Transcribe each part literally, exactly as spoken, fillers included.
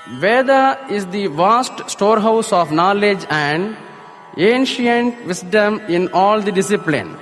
Veda is the vast storehouse of knowledge and ancient wisdom in all the discipline.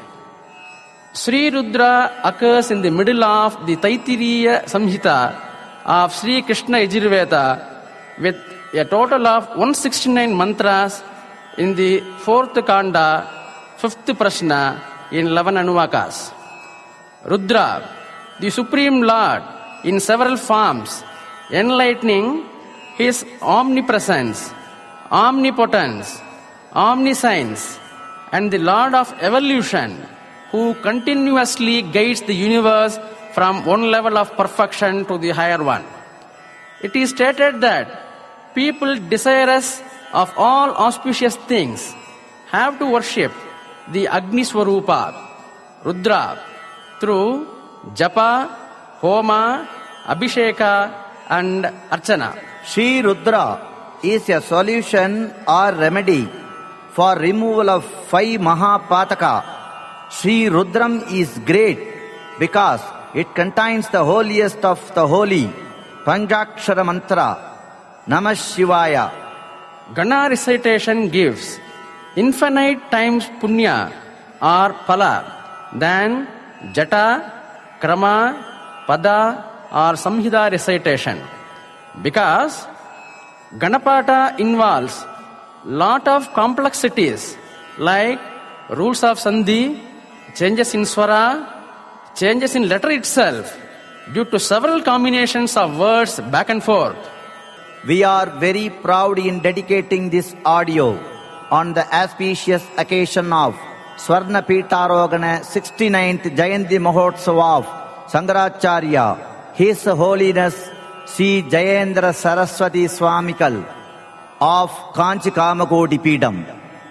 Sri Rudra occurs in the middle of the Taittiriya Samhita of Sri Krishna Yajurveda with a total of one hundred sixty-nine mantras in the fourth Kanda, fifth Prashna in eleven Anuvakas. Rudra, the Supreme Lord in several forms, enlightening His omnipresence, omnipotence, omniscience, and the Lord of evolution, who continuously guides the universe from one level of perfection to the higher one. It is stated that people desirous of all auspicious things have to worship the Agni Swarupa, Rudra, through Japa, Homa, Abhisheka, and Archana. Sri Rudra is a solution or remedy for removal of five Mahapataka. Sri Rudram is great because it contains the holiest of the holy, Panchakshara Mantra, Namah Shivaya. Gana recitation gives infinite times punya or pala than jata, krama, pada or samhita recitation. Because Ganapata involves lot of complexities like rules of sandhi, changes in swara, changes in letter itself due to several combinations of words back and forth. We are very proud in dedicating this audio on the auspicious occasion of Swarna Pitarogana sixty-ninth Jayanti Mahotsava of Sankaracharya, His Holiness Sri Jayendra Saraswati Swamikal of Kanchi Kamakodi Peedam.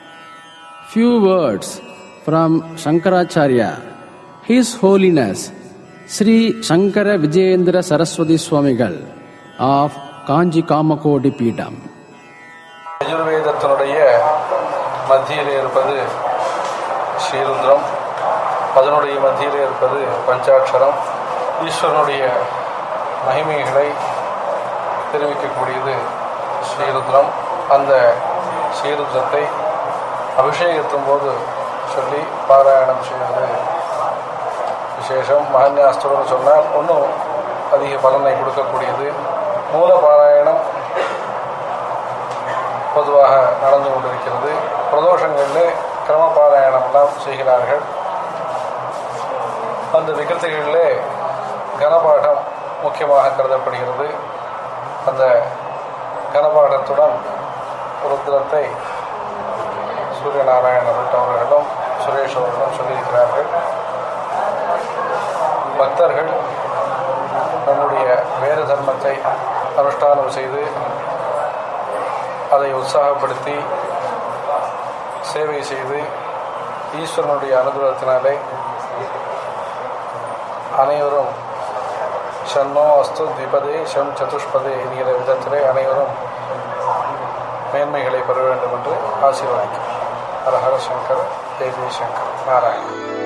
Few words from Shankaracharya. His Holiness Sri Shankara Vijayendra Saraswati Swamigal of Kanchi Kamakodi Peedam. யஜுர்வேதத்தினுடைய மத்தியிலே இருப்பது ஸ்ரீருத்ரம், அதனுடைய மத்தியிலே இருப்பது பஞ்சாட்சரம். ஈஸ்வரனுடைய மகிமைகளை தெரிவிக்கக்கூடியது ஸ்ரீருத்ரம். அந்த ஸ்ரீருத்ரத்தை அபிஷேகத்தின் போது சொல்லி பாராயணம் செய்வது விசேஷம். மகன்யாஸ்திரம்னு சொன்னால் ஒன்றும் அதிக பலனை கொடுக்கக்கூடியது. மூல பாராயணம் பொதுவாக நடந்து கொண்டிருக்கிறது. பிரதோஷங்களில் கிரம பாராயணம்லாம் செய்கிறார்கள். அந்த நிகழ்ச்சிகளிலே கனபாடம் முக்கியமாக கருதப்படுகிறது. அந்த கனபாடத்துடன் ருத்ரத்தை சூரியநாராயண பட் அவர்களும் சுரேஷ் அவர்களும் சொல்லியிருக்கிறார்கள். பக்தர்கள் நம்முடைய வேத தர்மத்தை அனுஷ்டானம் செய்து அதை உற்சாகப்படுத்தி சேவை செய்து ஈஸ்வரனுடைய அனுகிரகத்தினாலே அனைவரும் ஷன்னோ அஸ்து திபதே ஷம் சதுஷ்பதே என்கிற விதத்திலே அனைவரும் மேன்மைகளை பெற வேண்டும் என்று ஆசீர்வதிக்கிறேன். ஹர ஹர சங்கர், ஜெய ஜெய சங்கர், நாராயணன்.